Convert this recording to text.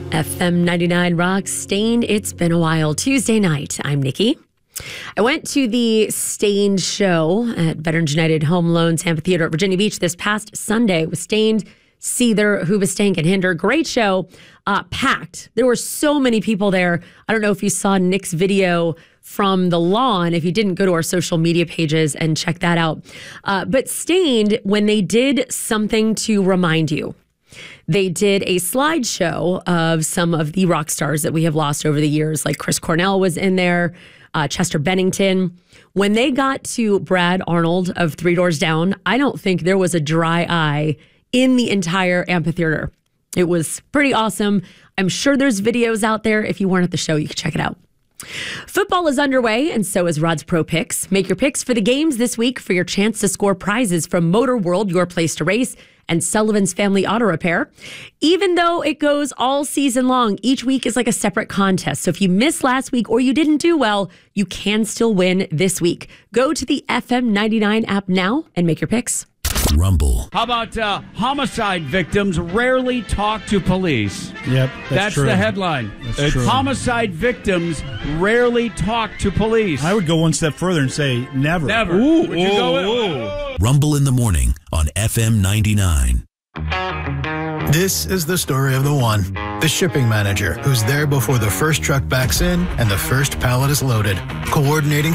FM 99 Rock, Stained. It's been a while. Tuesday night. I'm Nikki. I went to the Stained show at Veterans United Home Loans Amphitheater at Virginia Beach this past Sunday with Stained, Seether, Hoobastank, and Hinder. Great show. Packed. There were so many people there. I don't know if you saw Nick's video from the lawn. If you didn't, go to our social media pages and check that out. But Stained, when they did Something to Remind You, they did a slideshow of some of the rock stars that we have lost over the years, like Chris Cornell was in there, Chester Bennington. When they got to Brad Arnold of Three Doors Down, I don't think there was a dry eye in the entire amphitheater. It was pretty awesome. I'm sure there's videos out there. If you weren't at the show, you can check it out. Football is underway, and so is Rod's Pro Picks. Make your picks for the games this week for your chance to score prizes from Motor World, Your Place to Race, and Sullivan's Family Auto Repair. Even though it goes all season long, each week is like a separate contest. So if you missed last week or you didn't do well, you can still win this week. Go to the FM 99 app now and make your picks. Rumble. How about homicide victims rarely talk to police? Yep, that's true. The headline. That's true. Homicide victims rarely talk to police. I would go one step further and say never. Never. Ooh, Would you go with? Rumble in the morning on FM 99. This is the story of the one. The shipping manager who's there before the first truck backs in and the first pallet is loaded, coordinating